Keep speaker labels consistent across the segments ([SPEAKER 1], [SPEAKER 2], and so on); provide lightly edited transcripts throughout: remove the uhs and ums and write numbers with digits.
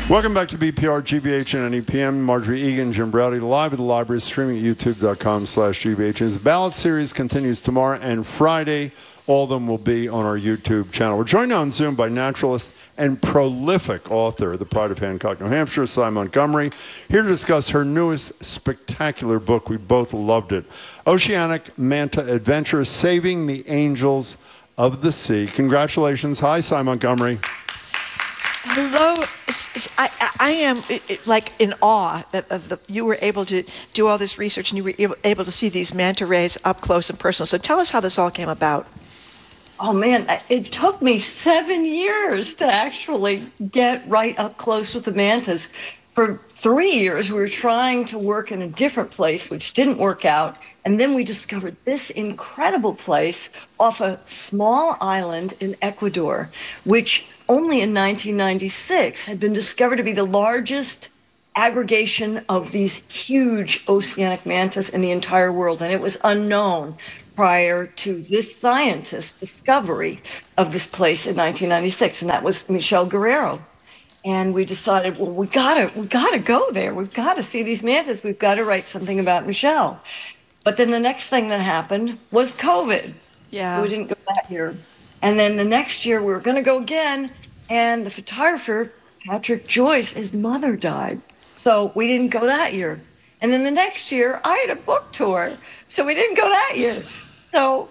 [SPEAKER 1] Welcome back to BPR, GBH, and NEPM. Marjorie Egan, Jim Browdy, live at the library, streaming at youtube.com/GBH. The ballot series continues tomorrow and Friday. All of them will be on our YouTube channel. We're joined on Zoom by naturalist and prolific author of The Pride of Hancock, New Hampshire, Sy Montgomery, here to discuss her newest spectacular book. We both loved it. Oceanic Manta Adventure, Saving the Angels of the Sea. Congratulations. Hi, Sy Montgomery.
[SPEAKER 2] Hello. I am like in awe that you were able to do all this research and you were able to see these manta rays up close and personal. So tell us how this all came about.
[SPEAKER 3] Oh, man, it took me 7 years to actually get right up close with the mantas. For 3 years, we were trying to work in a different place, which didn't work out. And then we discovered this incredible place off a small island in Ecuador, which only in 1996 had been discovered to be the largest aggregation of these huge oceanic mantas in the entire world. And it was unknown prior to this scientist's discovery of this place in 1996. And that was Michel Guerrero. And we decided, well, we gotta go there. We've got to see these mantas. We've got to write something about Michel. But then the next thing that happened was COVID.
[SPEAKER 2] Yeah.
[SPEAKER 3] So we didn't go that year. And then the next year we were going to go again. And the photographer, Patrick Joyce, his mother died. So we didn't go that year. And then the next year I had a book tour. So we didn't go that year. So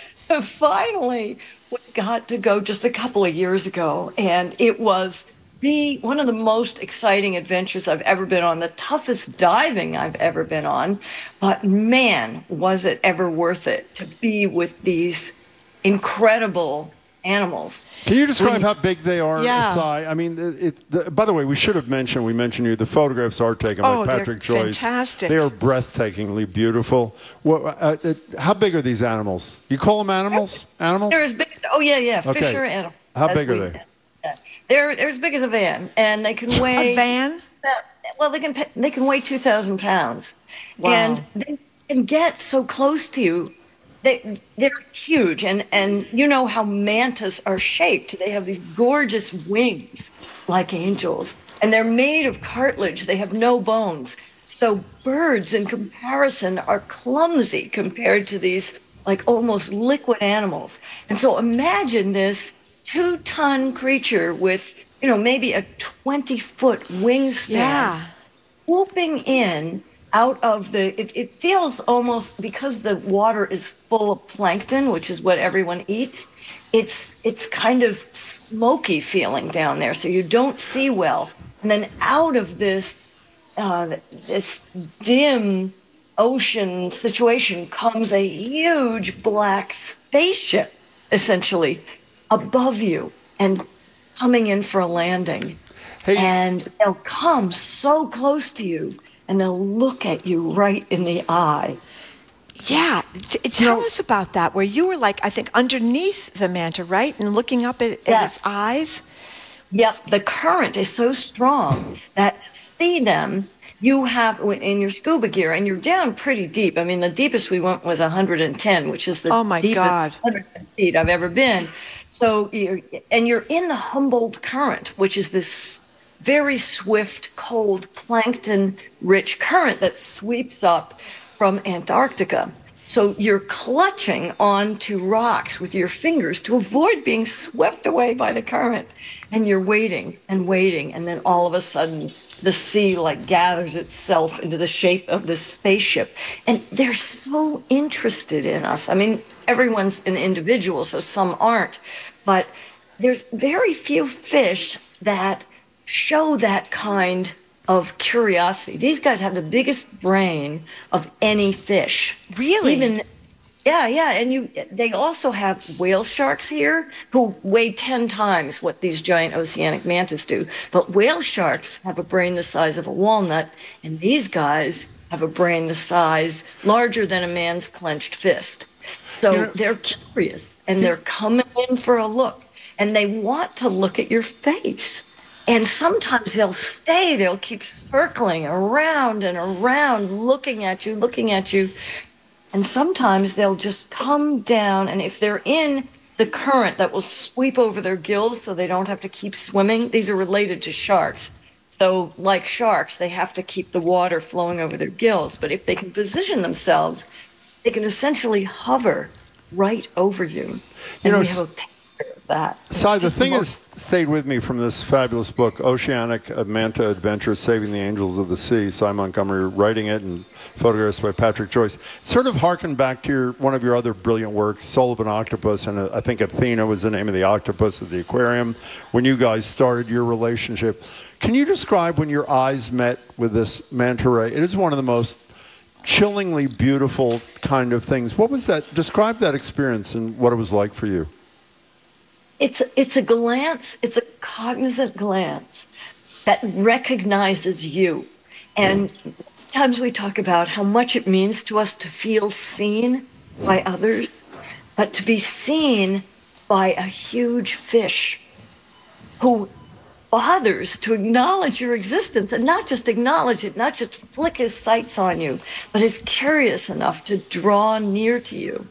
[SPEAKER 3] finally we got to go just a couple of years ago. And it was one of the most exciting adventures I've ever been on, the toughest diving I've ever been on. But man, was it ever worth it to be with these incredible animals.
[SPEAKER 1] Can you describe how big they are,
[SPEAKER 2] Yeah.
[SPEAKER 1] Sy? I mean, by the way, we should have mentioned, you, the photographs are taken by Patrick Joyce.
[SPEAKER 2] Fantastic.
[SPEAKER 1] They are breathtakingly beautiful. How big are these animals? You call them animals? Animals?
[SPEAKER 3] They're as big as, oh yeah,
[SPEAKER 1] Okay.
[SPEAKER 3] fish are animals.
[SPEAKER 1] How big are they?
[SPEAKER 3] Yeah. They're as big as a van, and they can weigh...
[SPEAKER 2] A van?
[SPEAKER 3] Well, they can weigh 2,000 pounds.
[SPEAKER 2] Wow.
[SPEAKER 3] And they can get so close to you. They're huge, and you know how mantas are shaped. They have these gorgeous wings like angels, and they're made of cartilage. They have no bones. So birds, in comparison, are clumsy compared to these like almost liquid animals. And so imagine this 2-ton creature with, maybe a 20-foot wingspan,
[SPEAKER 2] Yeah.
[SPEAKER 3] swooping in out of it feels almost, because the water is full of plankton, which is what everyone eats, it's kind of smoky feeling down there, so you don't see well. And then out of this dim ocean situation comes a huge black spaceship, essentially, above you and coming in for a landing.
[SPEAKER 1] Hey.
[SPEAKER 3] And they'll come so close to you, and they'll look at you right in the eye.
[SPEAKER 2] Yeah. Tell us about that, where you were like, I think, underneath the manta, right? And looking up at its eyes.
[SPEAKER 3] Yep. The current is so strong that to see them, you have, in your scuba gear, and you're down pretty deep. I mean, the deepest we went was 110, which is the deepest 100 feet I've ever been. So, you're in the Humboldt Current, which is this very swift, cold, plankton-rich current that sweeps up from Antarctica. So you're clutching onto rocks with your fingers to avoid being swept away by the current. And you're waiting and waiting, and then all of a sudden, the sea gathers itself into the shape of this spaceship. And they're so interested in us. I mean, everyone's an individual, so some aren't. But there's very few fish that show that kind of curiosity. These guys have the biggest brain of any fish.
[SPEAKER 2] Really?
[SPEAKER 3] Yeah. And they also have whale sharks here who weigh 10 times what these giant oceanic mantas do. But whale sharks have a brain the size of a walnut, and these guys have a brain the size larger than a man's clenched fist. So they're curious, and they're coming in for a look, and they want to look at your face. And sometimes they'll keep circling around and around, looking at you. And sometimes they'll just come down, and if they're in the current that will sweep over their gills so they don't have to keep swimming, these are related to sharks. So like sharks, they have to keep the water flowing over their gills. But if they can position themselves, they can essentially hover right over you. And we have a picture of that.
[SPEAKER 1] Si, the thing has stayed with me from this fabulous book, Oceanic Manta Adventures, Saving the Angels of the Sea. Si Montgomery writing it and photographs by Patrick Joyce. It sort of harkened back to one of your other brilliant works, Soul of an Octopus, and I think Athena was the name of the octopus at the aquarium when you guys started your relationship. Can you describe when your eyes met with this manta ray? It is one of the most chillingly beautiful kind of things. What was that? Describe that experience and what it was like for you.
[SPEAKER 3] It's a glance, it's a cognizant glance that recognizes you. And sometimes we talk about how much it means to us to feel seen by others, but to be seen by a huge fish who bothers to acknowledge your existence, and not just acknowledge it, not just flick his sights on you, but is curious enough to draw near to you.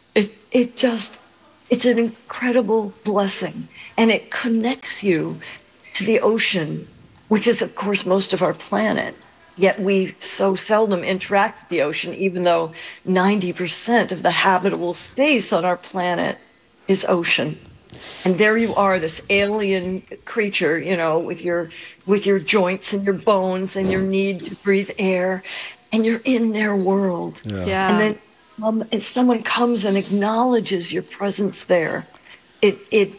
[SPEAKER 3] It's an incredible blessing, and it connects you to the ocean, which is, of course, most of our planet. Yet we so seldom interact with the ocean, even though 90% of the habitable space on our planet is ocean. And there you are, this alien creature, you know, with your joints and your bones and your need to breathe air, and you're in their world.
[SPEAKER 2] Yeah.
[SPEAKER 3] And then if someone comes and acknowledges your presence there, it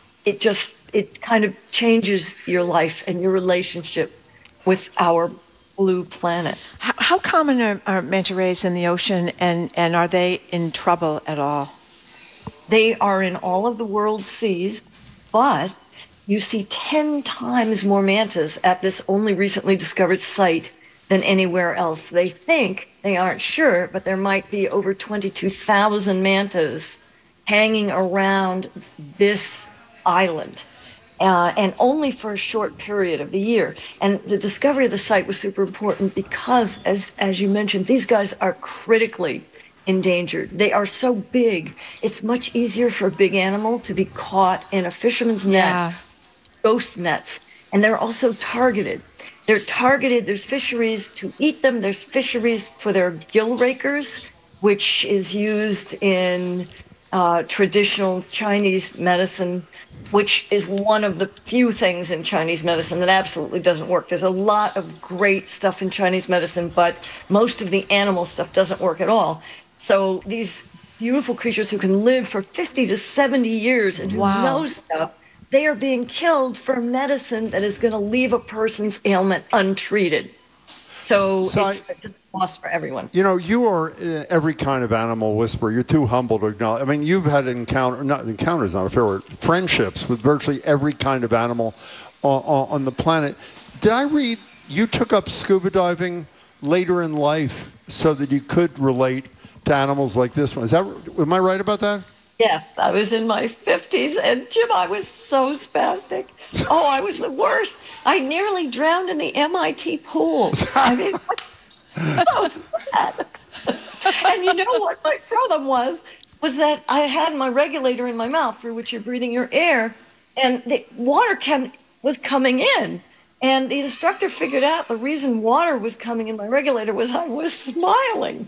[SPEAKER 3] kind of changes your life and your relationship with our blue planet.
[SPEAKER 2] How common are manta rays in the ocean, and are they in trouble at all?
[SPEAKER 3] They are in all of the world's seas, but you see 10 times more mantas at this only recently discovered site than anywhere else. They think, they aren't sure, but there might be over 22,000 mantas hanging around this island, and only for a short period of the year. And the discovery of the site was super important because, as you mentioned, these guys are critically endangered. They are so big. It's much easier for a big animal to be caught in a fisherman's net, ghost nets, and they're also targeted. They're targeted. There's fisheries to eat them. There's fisheries for their gill rakers, which is used in traditional Chinese medicine, which is one of the few things in Chinese medicine that absolutely doesn't work. There's a lot of great stuff in Chinese medicine, but most of the animal stuff doesn't work at all. So these beautiful creatures who can live for 50 to 70 years and who know stuff, they are being killed for medicine that is going to leave a person's ailment untreated. So it's just a loss for everyone.
[SPEAKER 1] You know, you are every kind of animal whisperer. You're too humble to acknowledge. I mean, you've had encounters, not a fair word, friendships with virtually every kind of animal on the planet. Did I read you took up scuba diving later in life so that you could relate to animals like this one? Am I right about that?
[SPEAKER 3] Yes, I was in my 50s, and Jim, I was so spastic. Oh, I was the worst. I nearly drowned in the MIT pool. I mean, so sad. And you know what my problem was that I had my regulator in my mouth through which you're breathing your air, and the water was coming in. And the instructor figured out the reason water was coming in my regulator was I was smiling.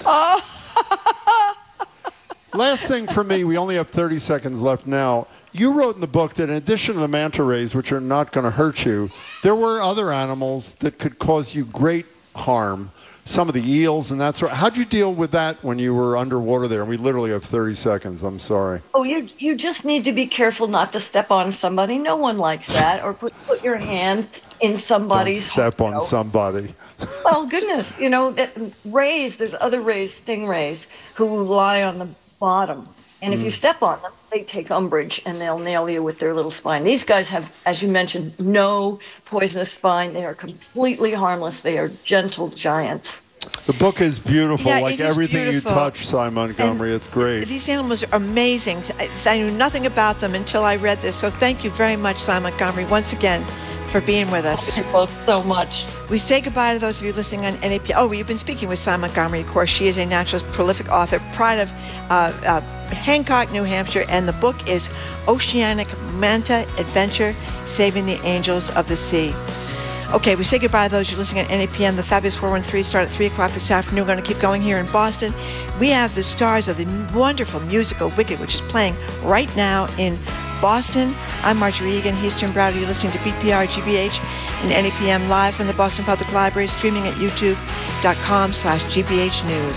[SPEAKER 1] Last thing for me, we only have 30 seconds left now. You wrote in the book that in addition to the manta rays, which are not going to hurt you, there were other animals that could cause you great harm. Some of the eels and that sort. How'd you deal with that when you were underwater there? We literally have 30 seconds. I'm sorry.
[SPEAKER 3] Oh, you just need to be careful not to step on somebody. No one likes that. Or put your hand in somebody's
[SPEAKER 1] Don't step on somebody.
[SPEAKER 3] Well, goodness, you know, there's other rays, stingrays, who lie on the bottom. And if you step on them, they take umbrage and they'll nail you with their little spine. These guys have, as you mentioned, no poisonous spine. They are completely harmless. They are gentle giants.
[SPEAKER 1] The book is beautiful,
[SPEAKER 2] Yeah,
[SPEAKER 1] like
[SPEAKER 2] it is
[SPEAKER 1] everything
[SPEAKER 2] beautiful.
[SPEAKER 1] you touch, Si Montgomery. It's great.
[SPEAKER 2] These animals are amazing. I knew nothing about them until I read this. So thank you very much, Si Montgomery, once again, for being with us.
[SPEAKER 3] Thank you both so much.
[SPEAKER 2] We say goodbye to those of you listening on NAP. Oh, you've been speaking with Si Montgomery, of course. She is a naturalist, prolific author, pride of Hancock, New Hampshire, and the book is Oceanic Manta Adventure, Saving the Angels of the Sea. Okay, we say goodbye to those you're listening at NAPM. The Fabulous 413 start at 3 o'clock this afternoon. We're going to keep going here in Boston. We have the stars of the wonderful musical Wicked, which is playing right now in Boston. I'm Marjorie Egan. He's Jim Browder. You're listening to BPR GBH and NAPM live from the Boston Public Library, streaming at youtube.com/GBH News.